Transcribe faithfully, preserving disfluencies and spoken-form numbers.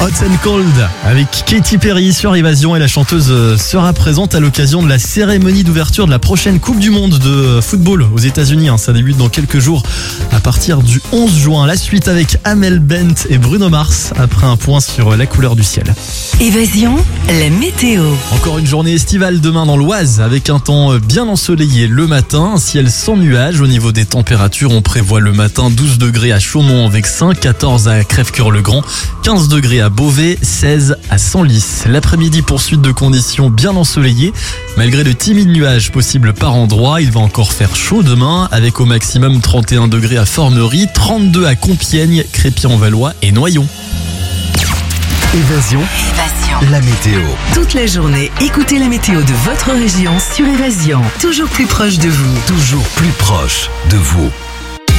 Hot and Cold avec Katy Perry sur Évasion, et la chanteuse sera présente à l'occasion de la cérémonie d'ouverture de la prochaine Coupe du Monde de football aux États-Unis. Ça débute dans quelques jours à partir du onze juin. La suite avec Amel Bent et Bruno Mars après un point sur la couleur du ciel. Évasion, la météo. Encore une journée estivale demain dans l'Oise avec un temps bien ensoleillé le matin, un ciel sans nuages. Au niveau des températures, on prévoit le matin douze degrés à Chaumont-en-Vexin, quatorze à Crèvecœur-le-Grand, quinze degrés à Beauvais, seize à Senlis. L'après-midi, poursuite de conditions bien ensoleillées. Malgré de timides nuages possibles par endroits, il va encore faire chaud demain avec au maximum trente et un degrés à Formerie, trente-deux à Compiègne, Crépy-en-Valois et Noyon. Évasion. Évasion. La météo. Toute la journée, écoutez la météo de votre région sur Évasion. Toujours plus proche de vous. Toujours plus proche de vous.